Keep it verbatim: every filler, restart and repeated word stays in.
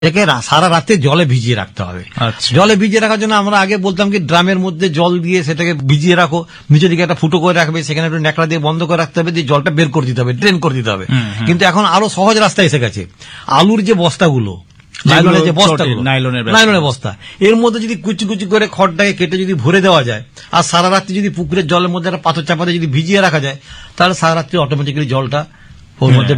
একে সারা রাতে জলে ভিজিয়ে রাখতে হবে। জলে ভিজিয়ে রাখার জন্য আমরা আগে বলতাম কি ড্রামের মধ্যে জল দিয়ে সেটাকে ভিজিয়ে রাখো, নিচের দিকে একটা ফুটো করে রাখবে, সেখানে একটু ন্যাকড়া দিয়ে বন্ধ করে রাখতে হবে, দিয়ে জলটা বের করে দিতে হবে, ড্রেন করে দিতে হবে। কিন্তু এখন আরো সহজ রাস্তা এসে গেছে। আলুর যে বস্তাগুলো, নাইলনের যে বস্তাগুলো, নাইলনের বস্তা, এর মধ্যে যদি কুচি কুচি করে খড়টাকে কেটে যদি ভরে দেওয়া যায়, আর সারা রাত্রি যদি পুকুরের জলের মধ্যে একটা পাথর চাপাতে যদি ভিজিয়ে রাখা যায়, তাহলে সারা রাত্রি অটোমেটিক্যালি জলটা ওর মধ্যে